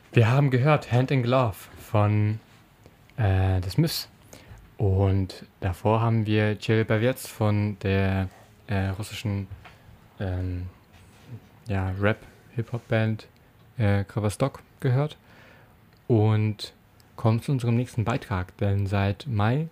Wir haben gehört Hand in Glove von The Smiths. Und davor haben wir Jill Bavets von der russischen Rap-Hip-Hop-Band Kravastok gehört. Und kommen zu unserem nächsten Beitrag, denn seit Mai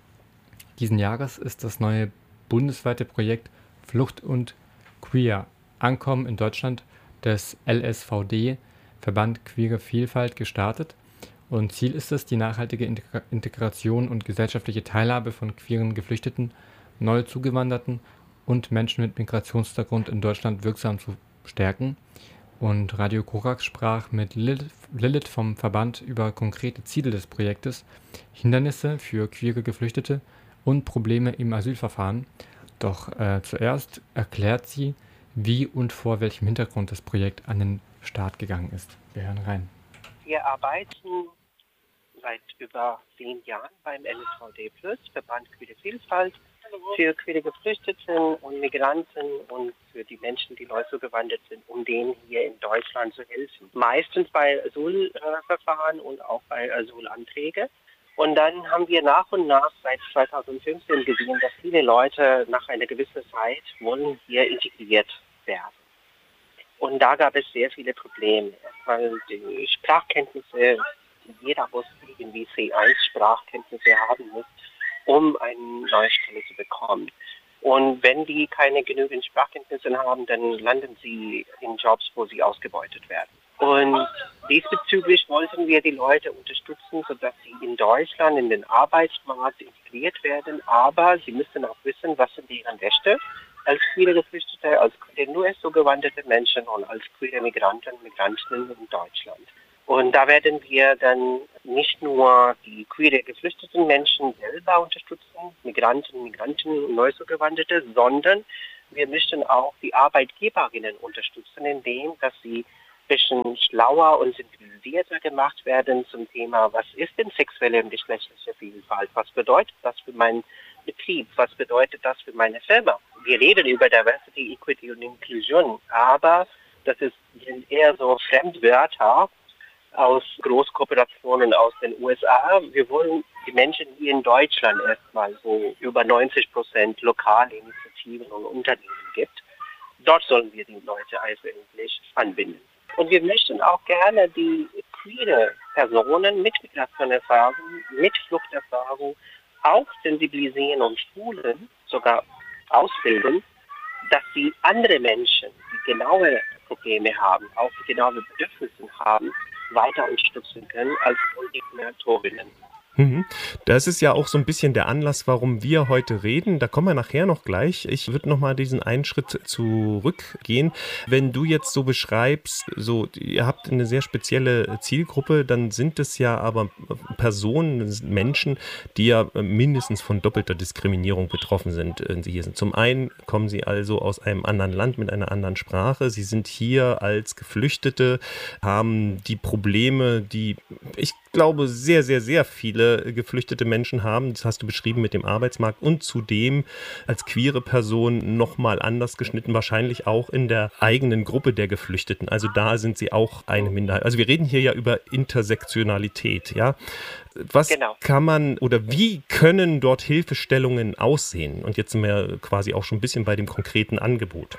diesen Jahres ist das neue bundesweite Projekt Flucht und Queer Ankommen in Deutschland des LSVD, Verband Queere Vielfalt, gestartet. Und Ziel ist es, die nachhaltige Integration und gesellschaftliche Teilhabe von queeren Geflüchteten, neu Zugewanderten und Menschen mit Migrationshintergrund in Deutschland wirksam zu stärken. Und Radio Korax sprach mit Lilith vom Verband über konkrete Ziele des Projektes, Hindernisse für queere Geflüchtete und Probleme im Asylverfahren. Doch zuerst erklärt sie, wie und vor welchem Hintergrund das Projekt an den Start gegangen ist. Wir hören rein. Wir arbeiten seit über 10 Jahren beim LSVD Plus, Verband Queere Vielfalt, für queere Geflüchtete und Migranten und für die Menschen, die neu zugewandert sind, um denen hier in Deutschland zu helfen. Meistens bei Asylverfahren und auch bei Asylanträgen. Und dann haben wir nach und nach seit 2015 gesehen, dass viele Leute nach einer gewissen Zeit wollen hier integriert werden. Und da gab es sehr viele Probleme. Erstmal die Sprachkenntnisse. Jeder muss irgendwie C1-Sprachkenntnisse haben muss, um eine neue Stelle zu bekommen. Und wenn die keine genügend Sprachkenntnisse haben, dann landen sie in Jobs, wo sie ausgebeutet werden. Und diesbezüglich wollten wir die Leute unterstützen, sodass sie in Deutschland in den Arbeitsmarkt integriert werden. Aber sie müssen auch wissen, was sind deren Rechte als queere Geflüchtete, als queere nur so gewanderte Menschen und als queere Migranten und Migrantinnen in Deutschland. Und da werden wir dann nicht nur die queere geflüchteten Menschen selber unterstützen, Migranten, Migrantinnen und neu zugewanderte, sondern wir möchten auch die Arbeitgeberinnen unterstützen, indem dass sie ein bisschen schlauer und sensibilisierter gemacht werden zum Thema, was ist denn sexuelle und geschlechtliche Vielfalt? Was bedeutet das für meinen Betrieb? Was bedeutet das für meine Firma? Wir reden über Diversity, Equity und Inclusion, aber das ist eher so Fremdwörter aus Großkooperationen aus den USA. Wir wollen die Menschen hier in Deutschland erstmal, wo über 90% lokale Initiativen und Unternehmen gibt. Dort sollen wir die Leute eigentlich anbinden. Und wir möchten auch gerne die queere Personen mit Migrationserfahrung, mit Fluchterfahrung auch sensibilisieren und schulen, sogar ausbilden, dass sie andere Menschen, die genaue Probleme haben, auch genaue Bedürfnisse haben, weiter unterstützen können als Koordinatorinnen. Das ist ja auch so ein bisschen der Anlass, warum wir heute reden. Da kommen wir nachher noch gleich. Ich würde noch mal diesen einen Schritt zurückgehen. Wenn du jetzt so beschreibst, so ihr habt eine sehr spezielle Zielgruppe, dann sind es ja aber Personen, Menschen, die ja mindestens von doppelter Diskriminierung betroffen sind, wenn sie hier sind. Zum einen kommen sie also aus einem anderen Land mit einer anderen Sprache. Sie sind hier als Geflüchtete, haben die Probleme, die ich glaube, sehr, sehr, sehr viele geflüchtete Menschen haben. Das hast du beschrieben mit dem Arbeitsmarkt und zudem als queere Person nochmal anders geschnitten, wahrscheinlich auch in der eigenen Gruppe der Geflüchteten. Also da sind sie auch eine Minderheit. Also wir reden hier ja über Intersektionalität, ja. Was kann man oder wie können dort Hilfestellungen aussehen? Und jetzt sind wir quasi auch schon ein bisschen bei dem konkreten Angebot.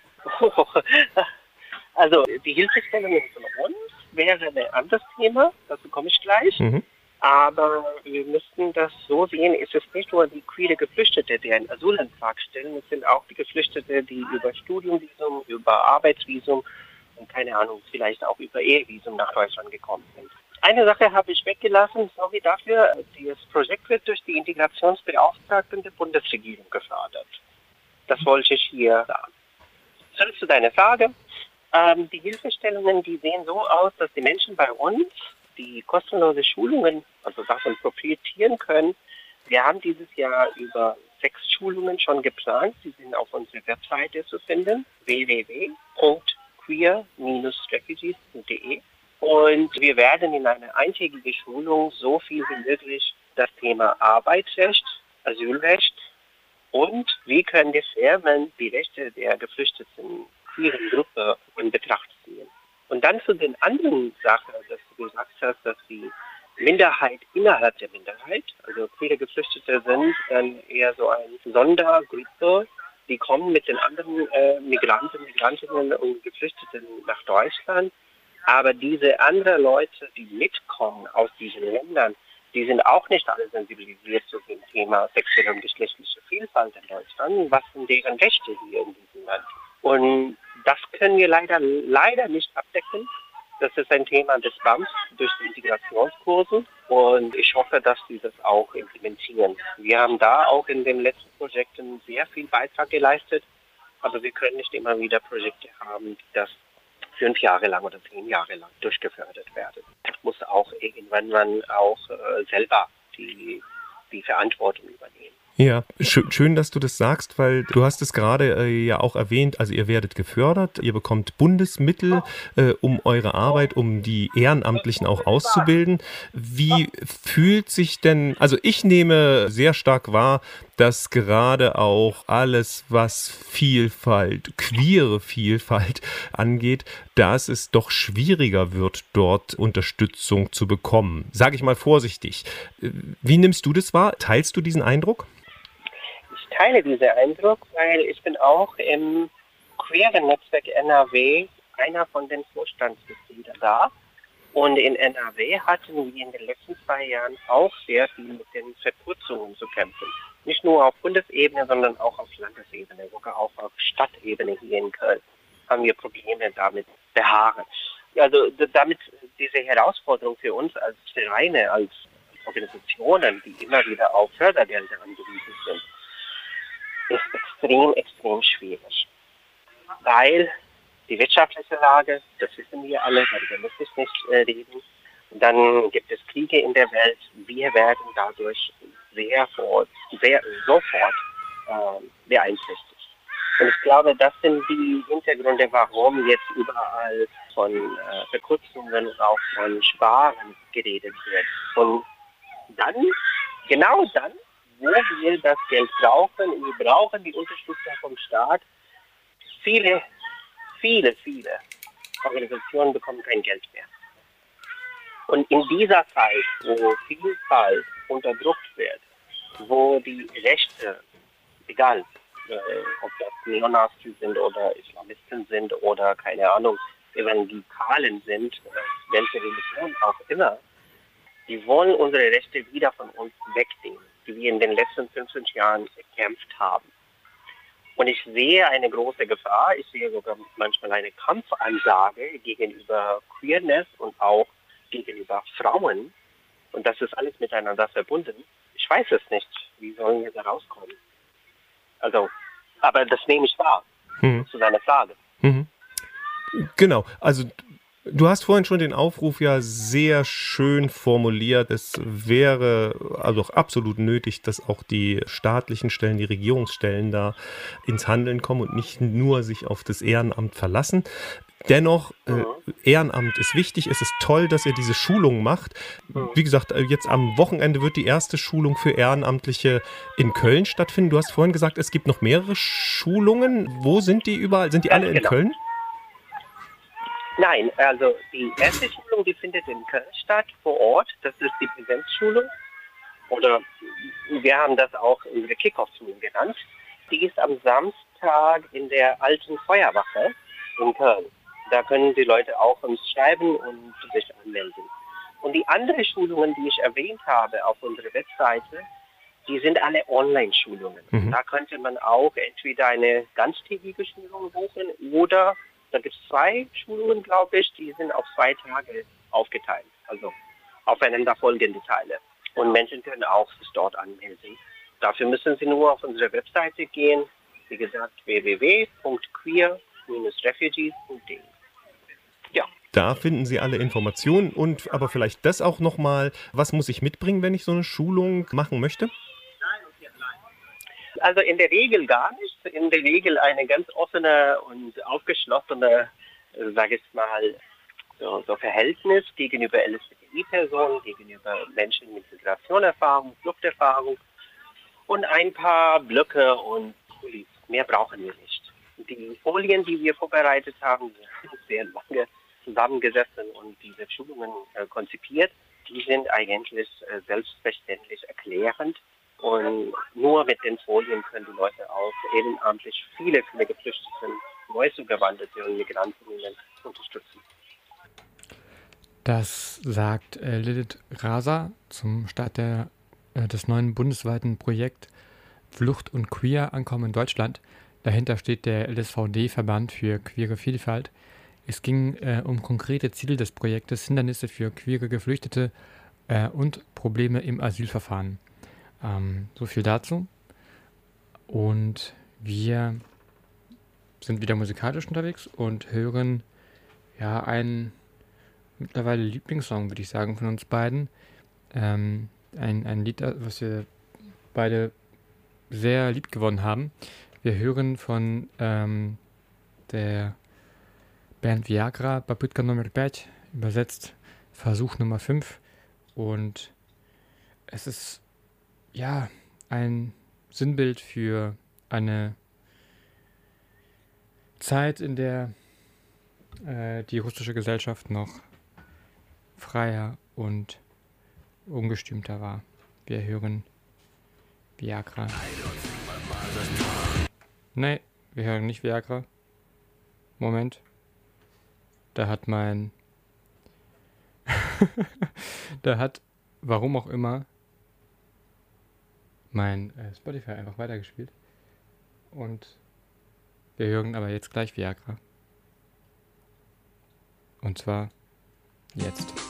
Also die Hilfestellungen von uns wäre ein anderes Thema, dazu komme ich gleich. Aber wir müssten das so sehen, es ist nicht nur die queere Geflüchtete, die einen Asylantrag stellen, es sind auch die Geflüchtete, die über Studienvisum, über Arbeitsvisum und keine Ahnung, vielleicht auch über Ehevisum nach Deutschland gekommen sind. Eine Sache habe ich weggelassen, sorry dafür, das Projekt wird durch die Integrationsbeauftragten der Bundesregierung gefördert. Das wollte ich hier sagen. Zurück zu deiner Frage. Die Hilfestellungen, die sehen so aus, dass die Menschen bei uns die kostenlose Schulungen, also davon profitieren können. Wir haben dieses Jahr über 6 Schulungen schon geplant. Sie sind auf unserer Webseite zu finden, www.queer-refugees.de. Und wir werden in einer eintägigen Schulung so viel wie möglich das Thema Arbeitsrecht, Asylrecht und wie können die Firmen die Rechte der geflüchteten queeren Gruppe in Betracht ziehen. Und dann zu den anderen Sachen, das du gesagt hast, dass die Minderheit innerhalb der Minderheit, also viele Geflüchtete sind dann eher so eine Sondergruppe, die kommen mit den anderen Migrantinnen und Geflüchteten nach Deutschland. Aber diese anderen Leute, die mitkommen aus diesen Ländern, die sind auch nicht alle sensibilisiert zu dem Thema sexuelle und geschlechtliche Vielfalt in Deutschland. Was sind deren Rechte hier in diesem Land? Und das können wir leider nicht abdecken. Das ist ein Thema des BAMS durch die Integrationskurse und ich hoffe, dass sie das auch implementieren. Wir haben da auch in den letzten Projekten sehr viel Beitrag geleistet, aber wir können nicht immer wieder Projekte haben, die das 5 Jahre lang oder 10 Jahre lang durchgefördert werden. Es muss auch irgendwann man auch selber die Verantwortung übernehmen. Ja, schön, dass du das sagst, weil du hast es gerade ja auch erwähnt, also ihr werdet gefördert, ihr bekommt Bundesmittel, um eure Arbeit, um die Ehrenamtlichen auch auszubilden. Wie fühlt sich denn, also ich nehme sehr stark wahr, dass gerade auch alles, was Vielfalt, queere Vielfalt angeht, dass es doch schwieriger wird, dort Unterstützung zu bekommen. Sage ich mal vorsichtig. Wie nimmst du das wahr? Teilst du diesen Eindruck? Ich teile diesen Eindruck, weil ich bin auch im queeren Netzwerk NRW einer von den Vorstandsmitgliedern da. Und in NRW hatten wir in den letzten 2 Jahren auch sehr viel mit den Verkürzungen zu kämpfen. Nicht nur auf Bundesebene, sondern auch auf Landesebene, sogar auch auf Stadtebene hier in Köln haben wir Probleme damit beharren. Also damit diese Herausforderung für uns als Vereine, als Organisationen, die immer wieder auf Fördergelder angewiesen sind, ist extrem schwierig. Weil die wirtschaftliche Lage, das wissen wir alle, darüber muss ich nicht reden. Dann gibt es Kriege in der Welt. Wir werden dadurch sofort beeinträchtigt. Und ich glaube, das sind die Hintergründe, warum jetzt überall von Verkürzungen und auch von Sparen geredet wird. Und dann, genau dann, wo wir das Geld brauchen, wir brauchen die Unterstützung vom Staat, viele Organisationen bekommen kein Geld mehr. Und in dieser Zeit, wo Vielfalt unterdrückt wird, wo die Rechte, egal ob das Neonazis sind oder Islamisten sind oder keine Ahnung, Evangelikalen sind, welche Religion auch immer, die wollen unsere Rechte wieder von uns wegnehmen, die wir in den letzten 15 Jahren gekämpft haben. Und ich sehe eine große Gefahr, ich sehe sogar manchmal eine Kampfansage gegenüber Queerness und auch gegenüber Frauen. Und das ist alles miteinander verbunden. Ich weiß es nicht, wie sollen wir da rauskommen? Also, aber das nehme ich wahr, zu deiner Frage. Genau, also du hast vorhin schon den Aufruf ja sehr schön formuliert. Es wäre also auch absolut nötig, dass auch die staatlichen Stellen, die Regierungsstellen da ins Handeln kommen und nicht nur sich auf das Ehrenamt verlassen. Dennoch, Ehrenamt ist wichtig. Es ist toll, dass ihr diese Schulung macht. Wie gesagt, jetzt am Wochenende wird die erste Schulung für Ehrenamtliche in Köln stattfinden. Du hast vorhin gesagt, es gibt noch mehrere Schulungen. Wo sind die überall? Sind die alle in Köln? Nein, also die erste Schulung, die findet in Köln statt, vor Ort. Das ist die Präsenzschulung. Oder wir haben das auch unsere Kick-Off-Schulung genannt. Die ist am Samstag in der alten Feuerwache in Köln. Da können die Leute auch uns schreiben und sich anmelden. Und die anderen Schulungen, die ich erwähnt habe auf unserer Webseite, die sind alle Online-Schulungen. Da könnte man auch entweder eine ganztägige Schulung buchen oder da gibt es 2 Schulungen, glaube ich, die sind auf 2 Tage aufgeteilt, also aufeinander folgende Teile. Und Menschen können auch sich dort anmelden. Dafür müssen sie nur auf unsere Webseite gehen, wie gesagt, www.queer-refugees.de. Ja. Da finden Sie alle Informationen und aber vielleicht das auch nochmal, was muss ich mitbringen, wenn ich so eine Schulung machen möchte? Also in der Regel gar nicht. In der Regel eine ganz offene und aufgeschlossene, sage ich mal, so Verhältnis gegenüber LGBTI-Personen, gegenüber Menschen mit Migrationserfahrung, Fluchterfahrung und ein paar Blöcke und Kulis. Mehr brauchen wir nicht. Die Folien, die wir vorbereitet haben, sind sehr lange. zusammengesessen und diese Schulungen konzipiert. Die sind eigentlich selbstverständlich erklärend. Und nur mit den Folien können die Leute auch ehrenamtlich viele Geflüchtete, Neuzugewanderte und Migranten unterstützen. Das sagt Lilith Rasa zum Start des neuen bundesweiten Projekts Flucht und Queer Ankommen in Deutschland. Dahinter steht der LSVD-Verband für queere Vielfalt. Es ging um konkrete Ziele des Projektes, Hindernisse für queere Geflüchtete und Probleme im Asylverfahren. So viel dazu. Und wir sind wieder musikalisch unterwegs und hören ja einen mittlerweile Lieblingssong, würde ich sagen, von uns beiden. Ein Lied, was wir beide sehr lieb gewonnen haben. Wir hören von der Band Viagra, Попытка номер 5, übersetzt Versuch Nummer 5. Und es ist ja ein Sinnbild für eine Zeit, in der die russische Gesellschaft noch freier und ungestümter war. Wir hören Viagra. Nee, wir hören nicht Viagra. Moment. Da hat warum auch immer, mein Spotify einfach weitergespielt. Und wir hören aber jetzt gleich Viagra. Und zwar jetzt.